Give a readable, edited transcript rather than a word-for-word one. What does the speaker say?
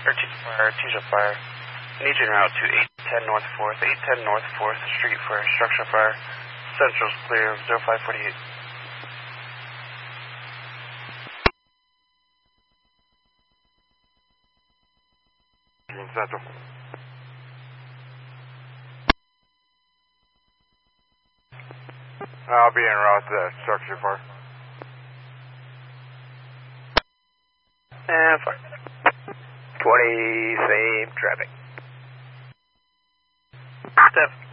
Artesia Fire. I need you en route to 810 North 4th, 810 North 4th Street for a structure fire. Central's clear of 0548. Central. I'll be en route to that structure fire. And fire. 20, same traffic. Steph.